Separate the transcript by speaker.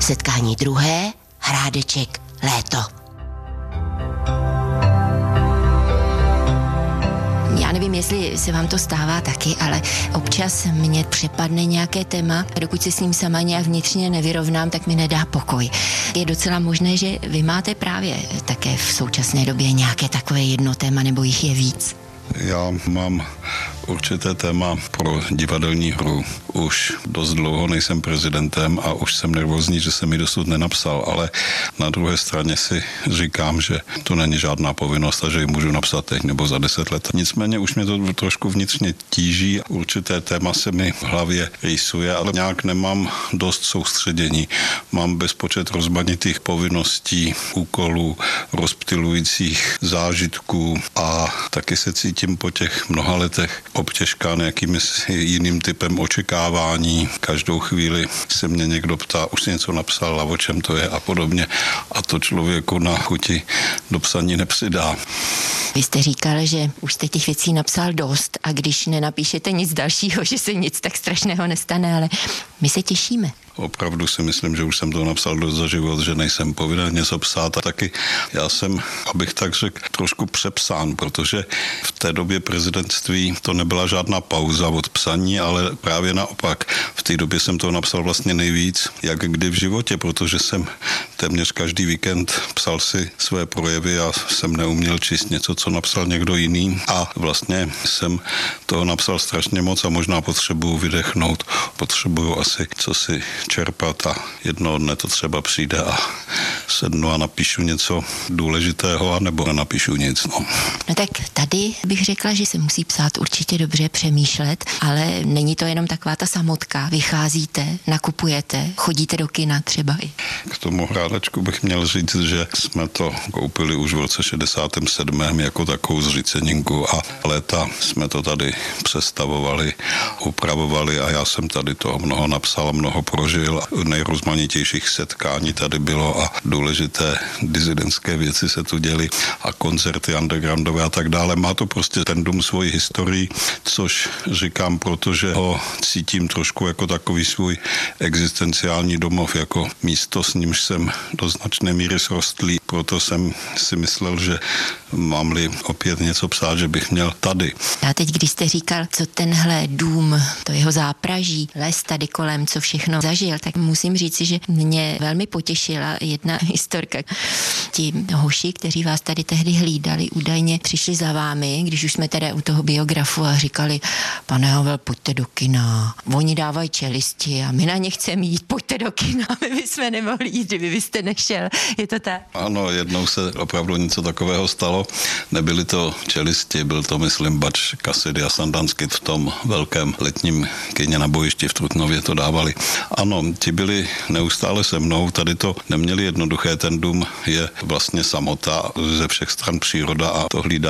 Speaker 1: setkání druhé, Hrádeček, léto. Já nevím, jestli se vám to stává taky, ale občas mě přepadne nějaké téma a dokud se s ním sama nějak vnitřně nevyrovnám, tak mi nedá pokoj. Je docela možné, že vy máte právě také v současné době nějaké takové jedno téma, nebo jich je víc.
Speaker 2: Já mám určité téma pro divadelní hru. Už dost dlouho nejsem prezidentem a už jsem nervózní, že jsem mi dosud nenapsal, ale na druhé straně si říkám, že to není žádná povinnost a že ji můžu napsat teď nebo za 10 let. Nicméně už mě to trošku vnitřně tíží. Určité téma se mi v hlavě rýsuje, ale nějak nemám dost soustředění. Mám bezpočet rozmanitých povinností, úkolů, rozptylujících zážitků a taky se cítím po těch mnoha letech obtěžkán nějakým jiným typem očekávání. Každou chvíli se mě někdo ptá, už si něco napsal a o čem to je a podobně. A to člověku na chuti do psaní nepřidá.
Speaker 1: Vy jste říkal, že už jste těch věcí napsal dost a když nenapíšete nic dalšího, že se nic tak strašného nestane, ale my se těšíme.
Speaker 2: Opravdu si myslím, že už jsem to napsal dost za život, že nejsem povinen něco psát a taky já jsem, abych tak řekl, trošku přepsán, protože v té době prezidentství to nebyla žádná pauza od psaní, ale právě naopak. V té době jsem toho napsal vlastně nejvíc, jak kdy v životě, protože jsem téměř každý víkend psal si své projevy a jsem neuměl číst něco, co napsal někdo jiný a vlastně jsem toho napsal strašně moc a možná potřebuju vydechnout, potřebuju asi co si čerpat a jednoho dne to třeba přijde a sednu a napíšu něco důležitého a nebo nenapíšu nic.
Speaker 1: No tak tady bych řekla, že se musí psát určitě dobře, přemýšlet, ale není to jenom taková ta samotka. Vycházíte, nakupujete, chodíte do kina třeba i.
Speaker 2: K tomu Hrádečku bych měl říct, že jsme to koupili už v roce 67. jako takovou zříceninku a léta jsme to tady přestavovali, upravovali a já jsem tady toho mnoho napsal, mnoho prožil. Nejrozmanitějších setkání tady bylo a důležité disidentské věci se tu děly a koncerty undergroundové a tak dále. Má to prostě ten dům svoji historii, což říkám, protože ho cítím trošku jako takový svůj existenciální domov, jako místo, s nímž jsem do značné míry srostlý. Proto jsem si myslel, že mám-li opět něco psát, že bych měl tady.
Speaker 1: A teď, když jste říkal, co tenhle dům, to jeho zápraží, les tady kolem, co všechno zažil, tak musím říci, že mě velmi potěšila jedna historka. Ti hoši, kteří vás tady tehdy hlídali, údajně přišli za vámi, když už jsme tady u toho biografu a říkali, pane Havel, pojďte do kina. Oni dávají čelisti a my na ně chceme jít, pojďte do kina. My bychom nemohli jít, kdyby vy jste nešel. Je to tak?
Speaker 2: Ano, jednou se opravdu něco takového stalo. Nebyly to čelisti, byl to, myslím, Bač, Cassidy a Sandansky v tom velkém letním kině na bojišti v Trutnově to dávali. Ano, ti byli neustále se mnou, tady to neměli jednoduché, ten dům je vlastně samota, ze všech stran příroda a to hlídá